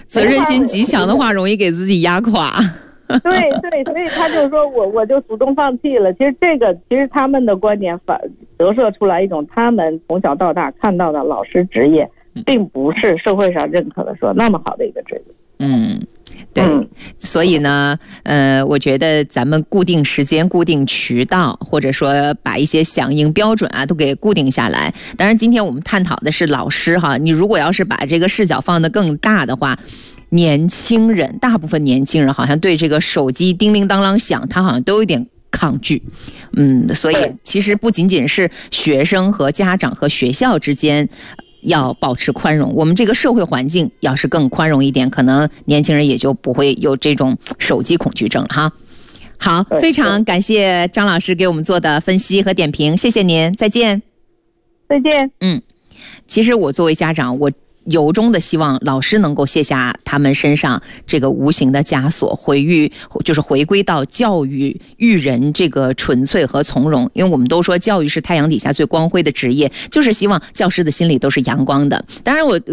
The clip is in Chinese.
责任心极强的话，容易给自己压垮。 对，所以他就说我就主动放弃了。其实他们的观点折射出来一种他们从小到大看到的老师职业，并不是社会上认可的说那么好的一个职业。 对，所以呢，我觉得咱们固定时间、固定渠道，或者说把一些响应标准啊，都给固定下来。当然，今天我们探讨的是老师哈，你如果要是把这个视角放得更大的话，年轻人，大部分年轻人好像对这个手机叮铃当啷响，他好像都有点抗拒。所以其实不仅仅是学生和家长和学校之间要保持宽容，我们这个社会环境要是更宽容一点，可能年轻人也就不会有这种手机恐惧症哈。好，非常感谢张老师给我们做的分析和点评，谢谢您，再见。 再见。 其实我作为家长，我由衷的希望老师能够卸下他们身上这个无形的枷锁，回归到教育育人这个纯粹和从容。因为我们都说教育是太阳底下最光辉的职业，就是希望教师的心里都是阳光的。当然